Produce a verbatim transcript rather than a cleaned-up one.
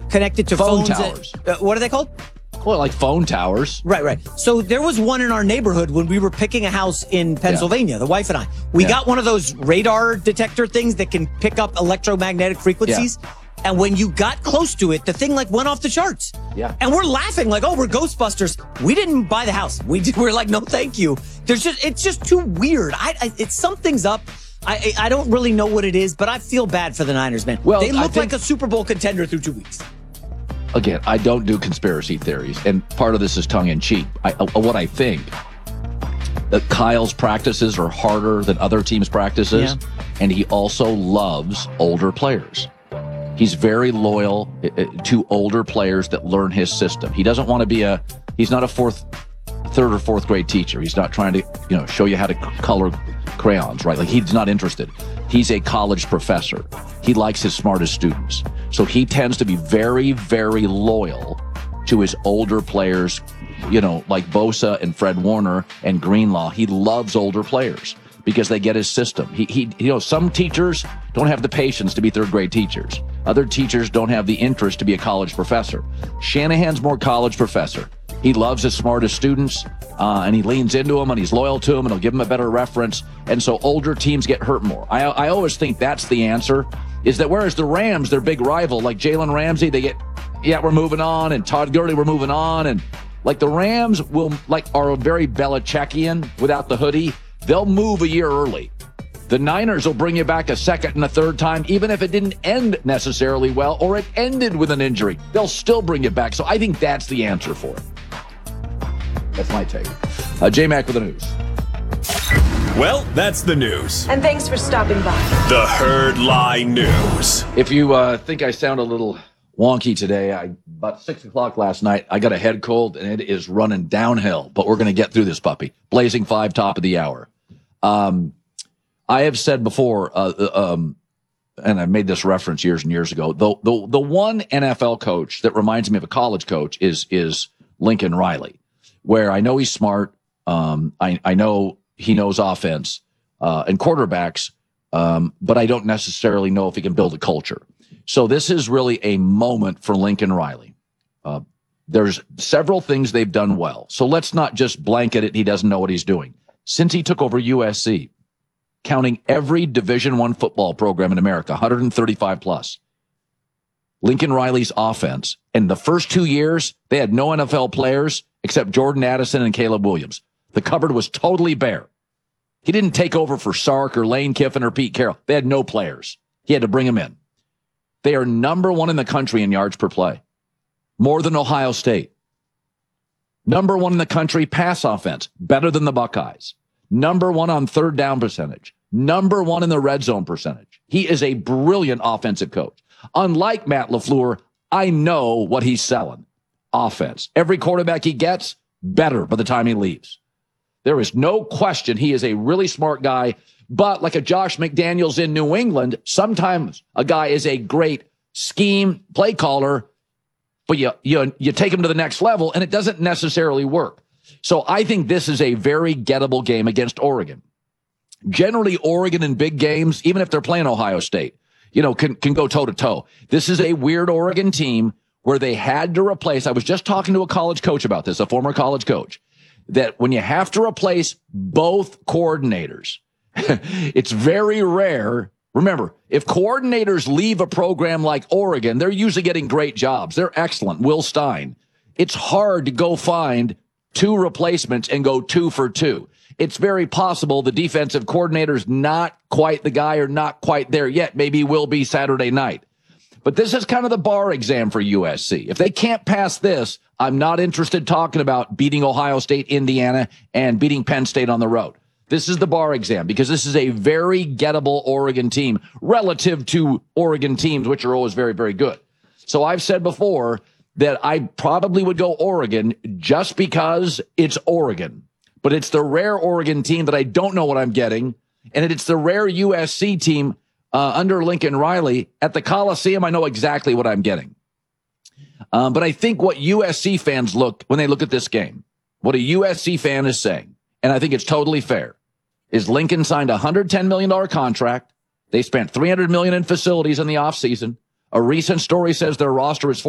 connected to phone phones. towers. Uh, what are they called? Well, like phone towers. Right, right. So there was one in our neighborhood when we were picking a house in Pennsylvania, yeah. the wife and I. We yeah. got one of those radar detector things that can pick up electromagnetic frequencies. Yeah. And when you got close to it, the thing like went off the charts. Yeah. And we're laughing like, oh, we're Ghostbusters. We didn't buy the house. We did, we're like, no, thank you. There's just, it's just too weird. I, I it's something's up. I, I don't really know what it is, but I feel bad for the Niners, man. Well, they look think, like a Super Bowl contender through two weeks. Again, I don't do conspiracy theories, and part of this is tongue-in-cheek. I, uh, what I think, that Kyle's practices are harder than other teams' practices, yeah. and he also loves older players. He's very loyal to older players that learn his system. He doesn't want to be a, he's not a fourth, third or fourth grade teacher. He's not trying to, you know, show you how to color crayons, right? Like, he's not interested. He's a college professor. He likes his smartest students. So he tends to be very, very loyal to his older players, you know, like Bosa and Fred Warner and Greenlaw. He loves older players because they get his system. He, he, you know, some teachers don't have the patience to be third grade teachers. Other teachers don't have the interest to be a college professor. Shanahan's more college professor. He loves his smartest students, uh, and he leans into them, and he's loyal to them, and he'll give them a better reference. And so older teams get hurt more. I, I always think that's the answer, is that whereas the Rams, their big rival, like Jalen Ramsey, they get, yeah, we're moving on, and Todd Gurley, we're moving on. And like the Rams will, like, are very Belichickian without the hoodie. They'll move a year early. The Niners will bring you back a second and a third time, even if it didn't end necessarily well or it ended with an injury. They'll still bring you back. So I think that's the answer for it. That's my take. Uh, J-Mac with the news. Well, that's the news. And thanks for stopping by. The Herd Lie News. If you uh, think I sound a little wonky today, I about six o'clock last night, I got a head cold, and it is running downhill. But we're going to get through this puppy. Blazing five, top of the hour. Um, I have said before, uh, um, and I made this reference years and years ago, the, the the one N F L coach that reminds me of a college coach is is Lincoln Riley, where I know he's smart. Um, I, I know he knows offense uh, and quarterbacks, um, but I don't necessarily know if he can build a culture. So this is really a moment for Lincoln Riley. Uh, there's several things they've done well. So let's not just blanket it. He doesn't know what he's doing. Since he took over U S C, counting every Division One football program in America, one hundred thirty-five plus, Lincoln Riley's offense, in the first two years, they had no N F L players except Jordan Addison and Caleb Williams. The cupboard was totally bare. He didn't take over for Sark or Lane Kiffin or Pete Carroll. They had no players. He had to bring them in. They are number one in the country in yards per play, more than Ohio State. Number one in the country pass offense, better than the Buckeyes. Number one on third down percentage. Number one in the red zone percentage. He is a brilliant offensive coach. Unlike Matt LaFleur, I know what he's selling. Offense. Every quarterback he gets, better by the time he leaves. There is no question he is a really smart guy, but like a Josh McDaniels in New England, sometimes a guy is a great scheme play caller, but you, you, you take him to the next level and it doesn't necessarily work. So I think this is a very gettable game against Oregon. Generally, Oregon in big games, even if they're playing Ohio State, you know, can, can go toe-to-toe. This is a weird Oregon team where they had to replace, I was just talking to a college coach about this, a former college coach, that when you have to replace both coordinators, it's very rare. Remember, if coordinators leave a program like Oregon, they're usually getting great jobs. They're excellent. Will Stein. It's hard to go find two replacements and go two for two. It's very possible the defensive coordinator's not quite the guy or not quite there yet. Maybe he will be Saturday night. But this is kind of the bar exam for U S C. If they can't pass this, I'm not interested talking about beating Ohio State, Indiana, and beating Penn State on the road. This is the bar exam because this is a very gettable Oregon team relative to Oregon teams, which are always very, very good. So I've said before that I probably would go Oregon just because it's Oregon. But it's the rare Oregon team that I don't know what I'm getting. And it's the rare U S C team uh, under Lincoln Riley. At the Coliseum, I know exactly what I'm getting. Um, but I think what U S C fans look, when they look at this game, what a U S C fan is saying, and I think it's totally fair, is Lincoln signed a one hundred ten million dollars contract. They spent three hundred million dollars in facilities in the offseason. A recent story says their roster is